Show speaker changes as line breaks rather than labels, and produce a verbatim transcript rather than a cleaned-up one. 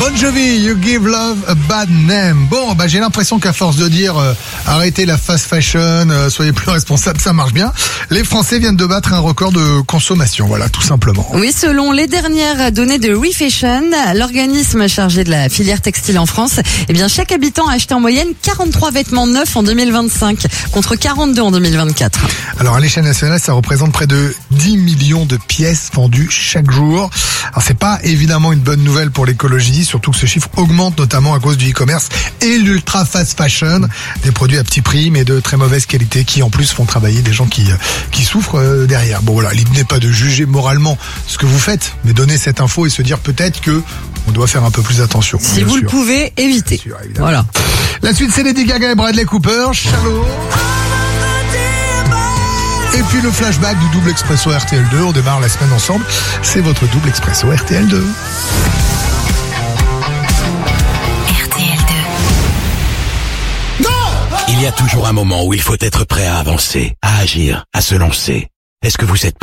Bon Jovi, You Give Love a Bad Name. Bon, bah j'ai l'impression qu'à force de dire euh, arrêtez la fast fashion, euh, soyez plus responsables, ça marche bien. Les Français viennent de battre un record de consommation, voilà, tout simplement.
Oui, selon les dernières données de Refashion, l'organisme chargé de la filière textile en France, eh bien chaque habitant a acheté en moyenne quarante-trois vêtements neufs en deux mille vingt-cinq contre quarante-deux en deux mille vingt-quatre.
Alors à l'échelle nationale, ça représente près de dix millions de pièces vendues chaque jour. Alors c'est pas évidemment une bonne nouvelle pour l'écologie, surtout que ce chiffre augmente notamment à cause du e-commerce et l'ultra fast fashion, des produits à petit prix mais de très mauvaise qualité qui en plus font travailler des gens qui qui souffrent derrière. Bon voilà, l'idée n'est pas de juger moralement ce que vous faites, mais donner cette info et se dire peut-être que on doit faire un peu plus attention.
Si vous sûr. le pouvez, évitez. Sûr, voilà.
La suite, c'est Lady Gaga et Bradley Cooper, Shallow. Et puis le flashback du double expresso R T L deux. On démarre la semaine ensemble. C'est votre double expresso R T L deux.
R T L deux. Non !
Il y a toujours un moment où il faut être prêt à avancer, à agir, à se lancer. Est-ce que vous êtes